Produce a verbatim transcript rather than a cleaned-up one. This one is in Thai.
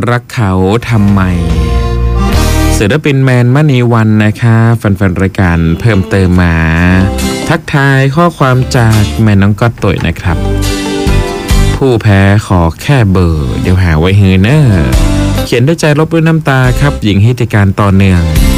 รักเขาทำไมศิลปินแมนมณีวันนะคะแฟนๆรายการเพิ่มเติมมาทักทายข้อความจากแม่น้องก๊อตตุ๋ยนะครับผู้แพ้ขอแค่เบอร์เดี๋ยวหาไว้ฮือเนอร์เขียนด้วยใจลบด้วยน้ำตาครับหญิงฮิติการต่อเนื่อง